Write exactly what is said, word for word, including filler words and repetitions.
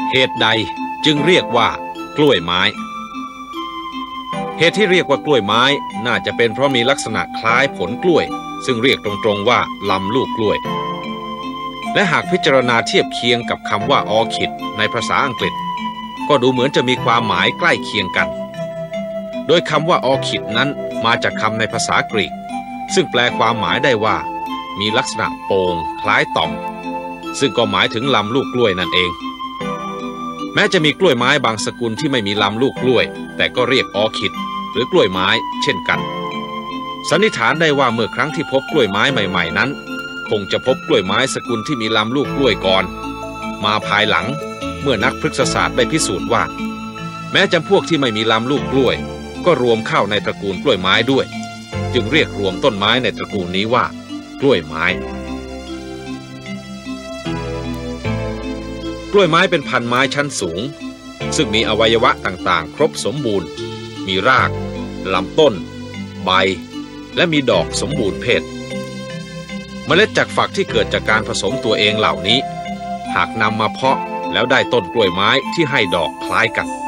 เหตุใดจึงเรียกว่ากล้วยไม้เหตุที่เรียกว่ากล้วยไม้น่าจะเป็นเพราะมีลักษณะคล้ายผลกล้วยซึ่งเรียกตรงๆว่าลำลูกกล้วยและหากพิจารณาเทียบเคียงกับคำว่าออร์คิดในภาษาอังกฤษก็ดูเหมือนจะมีความหมายใกล้เคียงกันโดยคำว่าออร์คิดนั้นมาจากคำในภาษากรีกซึ่งแปลความหมายได้ว่ามีลักษณะโป่งคล้ายต่อมซึ่งก็หมายถึงลำลูกกล้วยนั่นเองแม้จะมีกล้วยไม้บางสกุลที่ไม่มีลำลูกกล้วยแต่ก็เรียกออร์คิดหรือกล้วยไม้เช่นกันสันนิษฐานได้ว่าเมื่อครั้งที่พบกล้วยไม้ใหม่ๆนั้นคงจะพบกล้วยไม้สกุลที่มีลำลูกกล้วยก่อนมาภายหลังเมื่อนักพฤกษศาสตร์ได้พิสูจน์ว่าแม้จำพวกที่ไม่มีลำลูกกล้วยก็รวมเข้าในตระกูลกล้วยไม้ด้วยจึงเรียกรวมต้นไม้ในตระกูลนี้ว่ากล้วยไม้กล้วยไม้เป็นพันธุ์ไม้ชั้นสูงซึ่งมีอวัยวะต่างๆครบสมบูรณ์มีรากลำต้นใบและมีดอกสมบูรณ์เพศเมล็ดจากฝักที่เกิดจากการผสมตัวเองเหล่านี้หากนำมาเพาะแล้วได้ต้นกล้วยไม้ที่ให้ดอกคล้ายกัน